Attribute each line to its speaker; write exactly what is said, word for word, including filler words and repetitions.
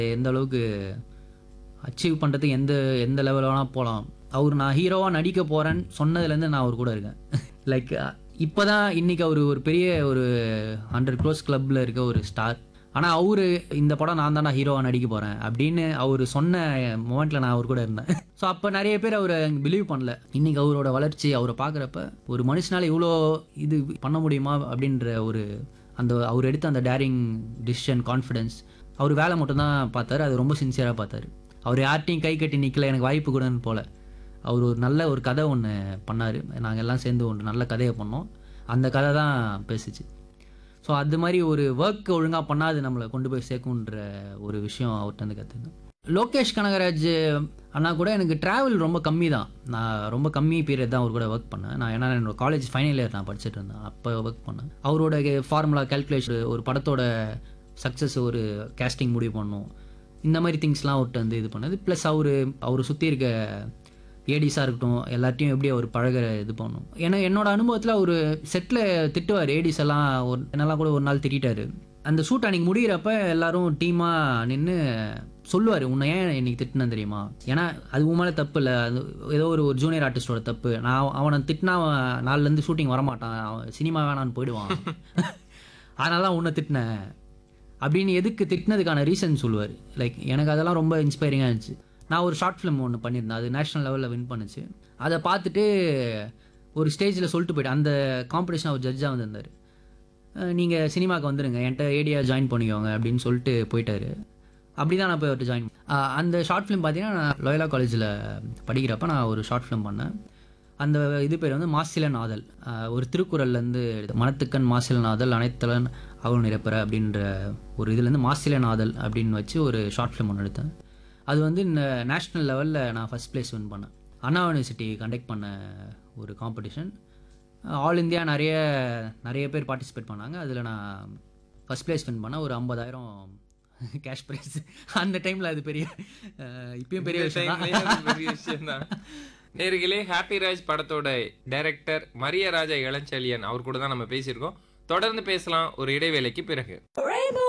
Speaker 1: எந்த அளவுக்கு அச்சீவ் பண்ணுறதுக்கு எந்த எந்த லெவல் வேணால் போகலாம். அவர் நான் ஹீரோவாக நடிக்க போகிறேன்னு சொன்னதுலேருந்து நான் அவர் கூட இருக்கேன். லைக் இப்போ தான் இன்றைக்கி அவர் ஒரு பெரிய ஒரு ஹண்ட்ரட் க்ரோஸ் கிளப்பில் இருக்க ஒரு ஸ்டார். ஆனால் அவர் இந்த படம் நான் தானே ஹீரோவாக நடிக்க போகிறேன் அப்படின்னு அவர் சொன்ன மொமெண்ட்டில் நான் அவர் கூட இருந்தேன். ஸோ அப்போ நிறைய பேர் அவரை பிலீவ் பண்ணல. இன்றைக்கி அவரோட வளர்ச்சி அவரை பார்க்குறப்ப ஒரு மனுஷனால் இவ்வளோ இது பண்ண முடியுமா அப்படின்ற ஒரு அந்த அவர் எடுத்த அந்த டேரிங் டிசிஷன் கான்ஃபிடென்ஸ். அவர் வேலை மட்டும்தான் பார்த்தாரு, அது ரொம்ப சின்சியராக பார்த்தாரு. அவர் யார்ட்டையும் கை கட்டி நிற்கல, எனக்கு வாய்ப்பு கூடன்னு போல. அவர் ஒரு நல்ல ஒரு கதை ஒன்று பண்ணார். நாங்கள் எல்லாம் சேர்ந்து ஒன்று நல்ல கதையை பண்ணோம். அந்த கதை தான் பேசுச்சு. ஸோ அது மாதிரி ஒரு ஒர்க் ஒழுங்காக பண்ணாது நம்மளை கொண்டு போய் சேர்க்குன்ற ஒரு விஷயம் அவர்கிட்ட வந்து கற்றுக்கேன். லோகேஷ் கனகராஜ் அண்ணா கூட எனக்கு ட்ராவல் ரொம்ப கம்மி தான். நான் ரொம்ப கம்மி பீரியட் தான் அவர் கூட ஒர்க் பண்ணேன். நான் ஏன்னா என்னோட காலேஜ் ஃபைனல் இயர் நான் படிச்சுட்டு இருந்தேன், அப்போ ஒர்க் பண்ணேன். அவரோட ஃபார்முலா கேல்குலேஷன், ஒரு படத்தோட சக்ஸஸ், ஒரு கேஸ்டிங் முடிவு பண்ணணும், இந்த மாதிரி திங்ஸ்லாம் அவர்கிட்ட வந்து இது பண்ணது. ப்ளஸ் அவர் அவர் சுற்றி இருக்க ஏடிஸாக இருக்கட்டும், எல்லாத்தையும் எப்படி அவர் பழகிற இது பண்ணணும். ஏன்னா என்னோட அனுபவத்தில் அவர் செட்டில் திட்டுவார். ஏடிஸ் எல்லாம் ஒரு என்னெல்லாம் கூட ஒரு நாள் திட்டாரு. அந்த ஷூட் அன்றைக்கி முடிகிறப்ப எல்லாரும் டீமாக நின்று சொல்லுவார், உன்னை ஏன் இன்னைக்கு திட்டினேன் தெரியுமா, ஏன்னா அது உன் மேலே தப்பு இல்லை, அது ஏதோ ஒரு ஒரு ஜூனியர் ஆர்டிஸ்டோட தப்பு. நான் அவனை திட்டினா நாலுலேருந்து ஷூட்டிங் வரமாட்டான், அவன் சினிமா வேணான்னு போயிடுவான், அதனால தான் உன்னை திட்டினேன் அப்படின்னு எதுக்கு திட்டினதுக்கான ரீசன் சொல்லுவார். லைக் எனக்கு அதெல்லாம் ரொம்ப இன்ஸ்பைரிங்காக இருந்துச்சு. நான் ஒரு ஷார்ட் ஃபிலிம் ஒன்று பண்ணியிருந்தேன், அது நேஷ்னல் லெவலில் வின் பண்ணுச்சு. அதை பார்த்துட்டு ஒரு ஸ்டேஜில் சொல்லிட்டு போய்ட்டு, அந்த காம்படிஷன் அவர் ஜட்ஜாக வந்திருந்தார். நீங்கள் சினிமாவுக்கு வந்துடுங்க, என்கிட்ட ஏடியா ஜாயின் பண்ணிக்கோங்க அப்படின்னு சொல்லிட்டு போயிட்டாரு. அப்படி தான் நான் போய் அவர்கிட்ட ஜாயின். அந்த ஷார்ட் ஃபிலிம் பார்த்தீங்கன்னா நான் லோயலா காலேஜில் படிக்கிறப்ப நான் ஒரு ஷார்ட் ஃபிலிம் பண்ணேன். அந்த இது பேர் வந்து மாசிலன் ஆதல். ஒரு திருக்குறள்லேருந்து மனத்துக்கண் மாசிலன் ஆதல் அனைத்தலன் அவள் நிரப்புற அப்படின்ற ஒரு இதுலேருந்து மாசிலன் ஆதல் அப்படின்னு வச்சு ஒரு ஷார்ட் ஃபிலிம் ஒன்று எடுத்தேன். அது வந்து இந்த நேஷ்னல் லெவலில் நான் ஃபஸ்ட் ப்ளேஸ் வின் பண்ணேன். அண்ணா யூனிவர்சிட்டி கண்டக்ட் பண்ண ஒரு காம்படிஷன். ஆல் இந்தியா நிறைய நிறைய பேர் பார்ட்டிசிபேட் பண்ணாங்க. அதில் நான் ஃபஸ்ட் ப்ளேஸ் வின் பண்ணேன். ஒரு ஐம்பதாயிரம் கேஷ் ப்ரைஸ். அந்த டைமில் அது பெரிய, இப்பயும் பெரிய
Speaker 2: விஷயம் தான். நேர்களே, ஹாப்பி ராஜ் படத்தோட டைரக்டர் மரியராஜா இளஞ்செழியன் அவர் கூட தான் நம்ம பேசியிருக்கோம். தொடர்ந்து பேசலாம் ஒரு இடைவேளைக்கு பிறகு.